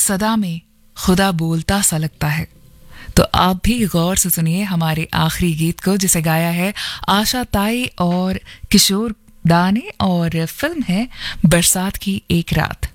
सदा में खुदा बोलता सा लगता है। तो आप भी गौर से सुनिए हमारे आखिरी गीत को, जिसे गाया है आशा ताई और किशोर दा ने, और फिल्म है बरसात की एक रात।